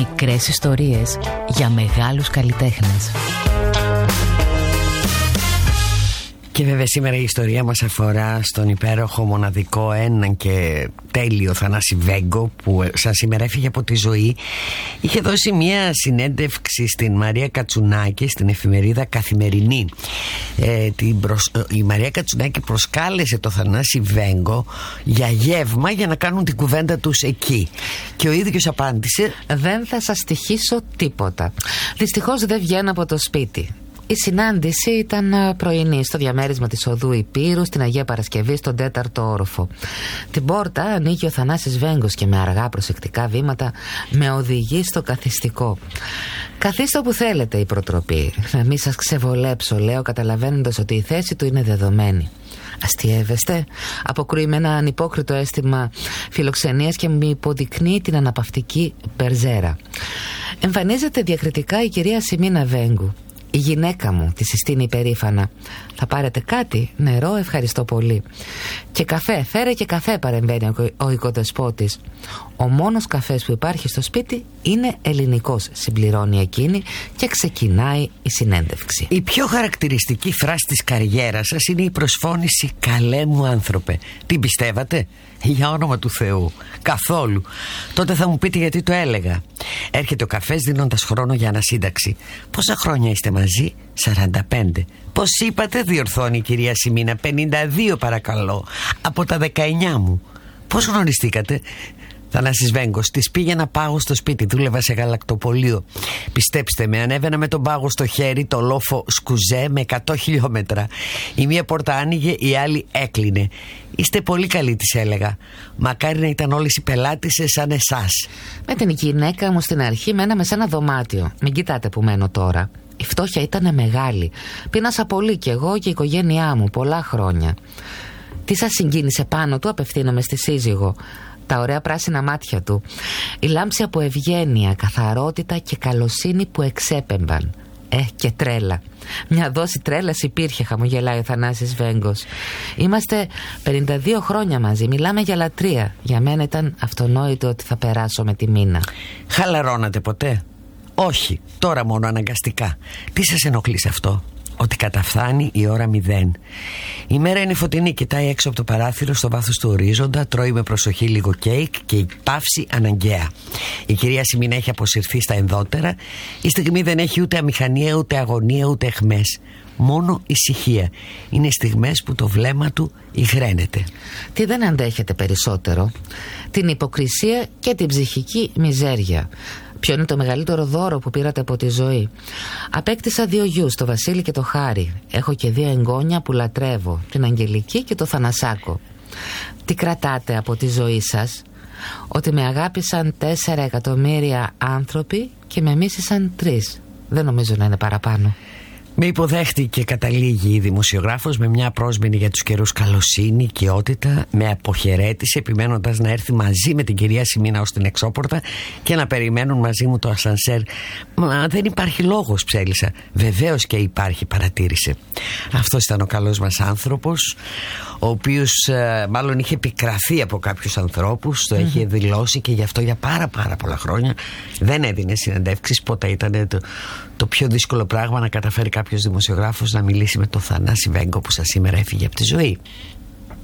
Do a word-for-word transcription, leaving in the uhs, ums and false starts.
Μικρές ιστορίες για μεγάλους καλλιτέχνες. Και βέβαια σήμερα η ιστορία μας αφορά στον υπέροχο, μοναδικό, έναν και τέλειο Θανάση Βέγκο, που σαν σήμερα έφυγε από τη ζωή. Είχε δώσει μια συνέντευξη στην Μαρία Κατσουνάκη στην εφημερίδα Καθημερινή. ε, την προσ... Η Μαρία Κατσουνάκη προσκάλεσε το Θανάση Βέγκο για γεύμα για να κάνουν την κουβέντα τους εκεί. Και ο ίδιος απάντησε: «Δεν θα σας στοιχίσω τίποτα. Δυστυχώς δεν βγαίνω από το σπίτι». Η συνάντηση ήταν πρωινή στο διαμέρισμα της οδού Υπήρου στην Αγία Παρασκευή στον τέταρτο όροφο. Την πόρτα ανοίγει ο Θανάσης Βέγκος και με αργά προσεκτικά βήματα με οδηγεί στο καθιστικό. «Καθίστε όπου θέλετε», η προτροπή. «Να μην σας ξεβολέψω», λέω, καταλαβαίνοντας ότι η θέση του είναι δεδομένη. «Αστιεύεστε?» αποκρούει με ένα ανυπόκριτο αίσθημα φιλοξενίας και μου υποδεικνύει την αναπαυτική μπερζέρα. Εμφανίζεται διακριτικά η κυρία Σιμίνα Βέγκου. «Η γυναίκα μου», τη συστήνει υπερήφανα. «Θα πάρετε κάτι?» «Νερό, ευχαριστώ πολύ». «Και καφέ, φέρε και καφέ», παρεμβαίνει ο οικοδεσπότης. «Ο μόνος καφές που υπάρχει στο σπίτι είναι ελληνικός», συμπληρώνει εκείνη και ξεκινάει η συνέντευξη. «Η πιο χαρακτηριστική φράση της καριέρας σας είναι η προσφώνηση «καλέ μου άνθρωπε». Την πιστεύατε? Για όνομα του Θεού, καθόλου. Τότε θα μου πείτε γιατί το έλεγα. Έρχεται ο καφές δίνοντας χρόνο για ανασύνταξη. Πόσα χρόνια είστε μαζί? σαράντα πέντε. Πώς είπατε? Διορθώνει η κυρία Σιμίνα. πενήντα δύο παρακαλώ. Από τα δεκαεννιά μου. Πώς γνωριστήκατε? Θανάσης Βέγκος: «Της πήγαινα πάγο στο σπίτι, δούλευα σε γαλακτοπωλείο. Πιστέψτε με, ανέβαινα με τον πάγο στο χέρι το λόφο Σκουζέ με εκατό χιλιόμετρα. Η μία πόρτα άνοιγε, η άλλη έκλεινε. Είστε πολύ καλοί», της έλεγα. «Μακάρι να ήταν όλες οι πελάτησες σαν εσάς». «Με την γυναίκα μου στην αρχή μέναμε σε ένα δωμάτιο. Μην κοιτάτε που μένω τώρα. Η φτώχεια ήταν μεγάλη. Πείνασα πολύ κι εγώ και η οικογένειά μου πολλά χρόνια». «Τι σας συγκίνησε πάνω του?» απευθύνομαι στη σύζυγο. «Τα ωραία πράσινα μάτια του. Η λάμψη από ευγένεια, καθαρότητα και καλοσύνη που εξέπεμπαν. Ε, και τρέλα. Μια δόση τρέλας υπήρχε», χαμογελάει ο Θανάσης Βέγκος. «Είμαστε πενήντα δύο χρόνια μαζί. Μιλάμε για λατρεία. Για μένα ήταν αυτονόητο ότι θα περάσω με τη Μίνα». «Χαλαρώνατε ποτέ?» «Όχι, τώρα μόνο αναγκαστικά». «Τι σας ενοχλεί σε αυτό?» «Ότι καταφθάνει η ώρα μηδέν. Η μέρα είναι φωτεινή, κοιτάει έξω από το παράθυρο στο βάθος του ορίζοντα, τρώει με προσοχή λίγο κέικ και η παύση αναγκαία. Η κυρία Σιμίνα έχει αποσυρθεί στα ενδότερα. Η στιγμή δεν έχει ούτε αμηχανία, ούτε αγωνία, ούτε αιχμές. Μόνο ησυχία. Είναι στιγμές που το βλέμμα του υγραίνεται». «Τι δεν αντέχετε περισσότερο?» «Την υποκρισία και την ψυχική μιζέρια». «Ποιο είναι το μεγαλύτερο δώρο που πήρατε από τη ζωή?» «Απέκτησα δύο γιους, το Βασίλη και το Χάρη. Έχω και δύο εγγόνια που λατρεύω, την Αγγελική και το Θανασάκο». «Τι κρατάτε από τη ζωή σας?» «Ότι με αγάπησαν τέσσερα εκατομμύρια άνθρωποι και με μίσησαν τρεις. Δεν νομίζω να είναι παραπάνω». Με υποδέχτηκε, καταλήγει η δημοσιογράφος, με μια πρόσμενη για τους καιρούς καλοσύνη, οικειότητα. Με αποχαιρέτησε επιμένοντας να έρθει μαζί με την κυρία Σιμίνα ως την εξώπορτα και να περιμένουν μαζί μου το ασανσέρ. «Μα δεν υπάρχει λόγος», ψέλισα. «Βεβαίως και υπάρχει», παρατήρησε. Αυτός ήταν ο καλός μας άνθρωπος, ο οποίος ε, μάλλον είχε επικραθεί από κάποιους ανθρώπους, το mm-hmm. είχε δηλώσει και γι' αυτό για πάρα πάρα πολλά χρόνια δεν έδινε συνεντεύξεις. Πότε ήταν το, το πιο δύσκολο πράγμα να καταφέρει κάποιος δημοσιογράφος να μιλήσει με τον Θανάση Βέγκο που σας σήμερα έφυγε από τη ζωή.